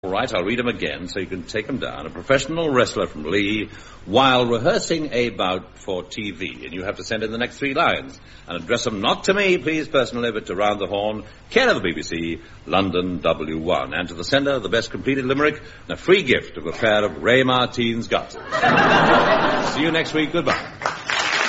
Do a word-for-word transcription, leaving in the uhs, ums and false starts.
All right, I'll read them again so you can take them down. A professional wrestler from Lee while rehearsing a bout for T V. And you have to send in the next three lines. And address them not to me, please, personally, but to Round the Horn, care of the B B C, London W one. And to the sender, the best completed limerick, and a free gift of a pair of Ray Martin's glasses. See you next week. Goodbye.